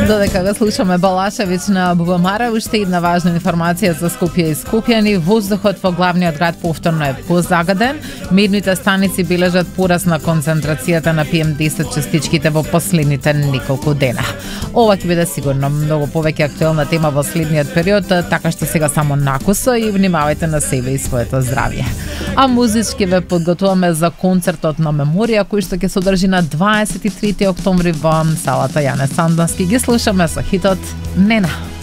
Додека го слушаме Балашевиќ на Бубамара, уште една важна информација за Скопје и скопјани. Воздухот во главниот град повторно е позагаден. Мерните станици бележат пораст на концентрацијата на PM10 частичките во последните неколку дена. Ова ќе биде сигурно многу повеќе актуелна тема во следниот период, така што сега само накусо и внимавајте на себе и своето здравје. А музички ве подготуваме за концертот на Меморија, кој што ќе се одржи на 23 октомври во салата Јане Сандански. Ги слушаме со хитот Нена.